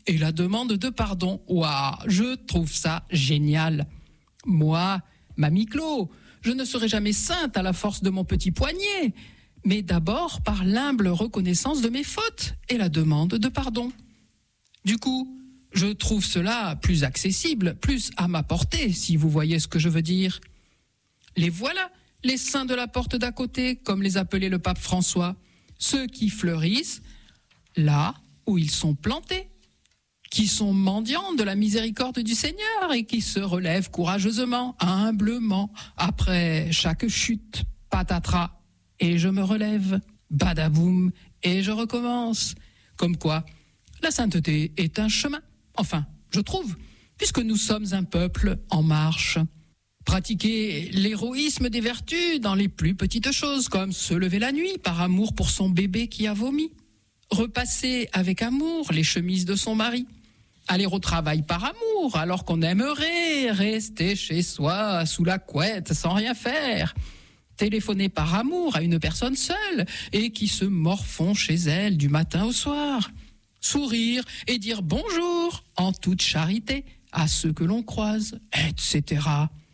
et la demande de pardon. Waouh, je trouve ça génial. Moi, Mamie Clo, je ne serai jamais sainte à la force de mon petit poignet, mais d'abord par l'humble reconnaissance de mes fautes et la demande de pardon. Du coup, je trouve cela plus accessible, plus à ma portée, si vous voyez ce que je veux dire. Les voilà, les saints de la porte d'à côté, comme les appelait le pape François, ceux qui fleurissent là où ils sont plantés, qui sont mendiants de la miséricorde du Seigneur et qui se relèvent courageusement, humblement, après chaque chute, patatras, et je me relève, badaboum, et je recommence. Comme quoi, la sainteté est un chemin, enfin, je trouve, puisque nous sommes un peuple en marche. Pratiquer l'héroïsme des vertus dans les plus petites choses, comme se lever la nuit par amour pour son bébé qui a vomi, repasser avec amour les chemises de son mari, aller au travail par amour alors qu'on aimerait rester chez soi sous la couette sans rien faire, téléphoner par amour à une personne seule et qui se morfond chez elle du matin au soir, sourire et dire bonjour en toute charité à ceux que l'on croise, etc.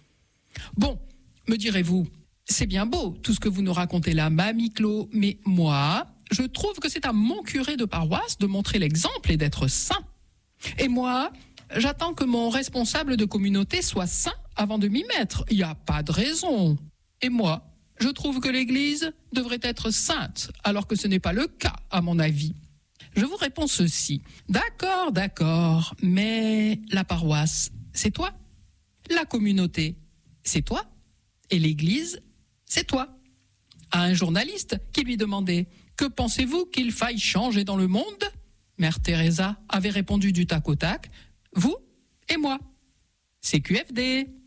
Bon, me direz-vous, c'est bien beau tout ce que vous nous racontez là, Mamie Clo, mais moi, je trouve que c'est à mon curé de paroisse de montrer l'exemple et d'être saint. Et moi, j'attends que mon responsable de communauté soit saint avant de m'y mettre. Il n'y a pas de raison. Et moi, je trouve que l'Église devrait être sainte, alors que ce n'est pas le cas, à mon avis. Je vous réponds ceci. D'accord, mais la paroisse, c'est toi. La communauté, c'est toi. Et l'Église, c'est toi. À un journaliste qui lui demandait « Que pensez-vous qu'il faille changer dans le monde ?» Mère Teresa avait répondu du tac au tac « Vous et moi. » C'est QFD.